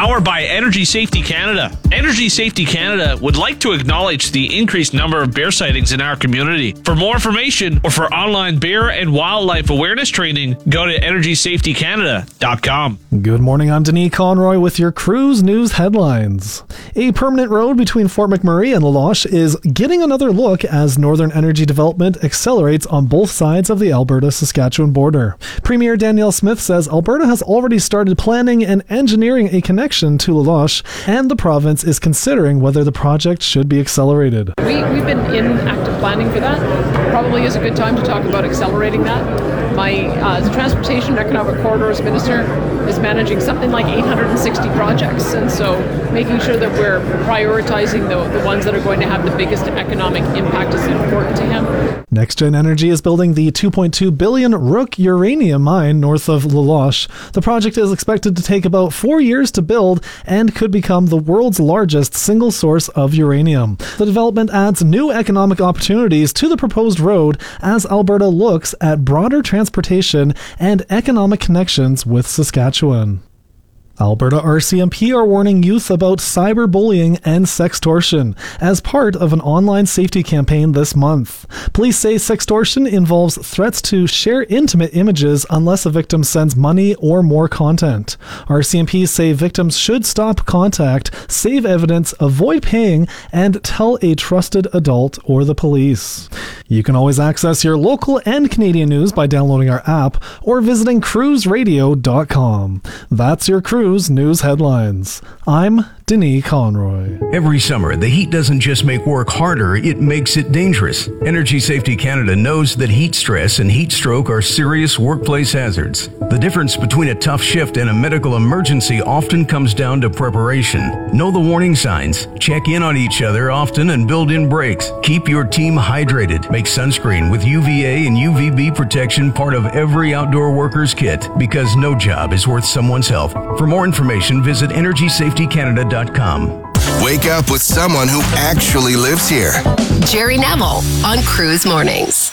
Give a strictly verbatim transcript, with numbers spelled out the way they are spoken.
powered by Energy Safety Canada. Energy Safety Canada would like to acknowledge the increased number of bear sightings in our community. For more information or for online bear and wildlife awareness training, go to energy safety canada dot com. Good morning, I'm Denis Conroy with your Cruise News headlines. A permanent road between Fort McMurray and La Loche is getting another look as Northern Energy Development accelerates on both sides of the Alberta-Saskatchewan border. Premier Danielle Smith says Alberta has already started planning and engineering a connection to La Loche, and the province is considering whether the project should be accelerated. We, we've been in active planning for that. Probably is a good time to talk about accelerating that. My uh, Transportation and Economic Corridors Minister is managing something like eight hundred sixty projects, and so making sure that we're prioritizing the, the ones that are going to have the biggest economic impact is important to him. NextGen Energy is building the two point two billion Rook uranium mine north of La Loche. The project is expected to take about four years to build and could become the world's largest single source of uranium. The development adds new economic opportunities to the proposed road as Alberta looks at broader transportation and economic connections with Saskatchewan. Alberta R C M P are warning youth about cyberbullying and sextortion as part of an online safety campaign this month. Police say sextortion involves threats to share intimate images unless a victim sends money or more content. R C M P say victims should stop contact, save evidence, avoid paying, and tell a trusted adult or the police. You can always access your local and Canadian news by downloading our app or visiting cruise radio dot com. That's your Cruise News headlines. I'm Denis Conroy. Every summer, the heat doesn't just make work harder, it makes it dangerous. Energy Safety Canada knows that heat stress and heat stroke are serious workplace hazards. The difference between a tough shift and a medical emergency often comes down to preparation. Know the warning signs, check in on each other often, and build in breaks. Keep your team hydrated. Make sunscreen with U V A and U V B protection part of every outdoor worker's kit, because no job is worth someone's health. For more information, visit energy safety canada dot com. Wake up with someone who actually lives here. Jerry Neville on Cruise Mornings.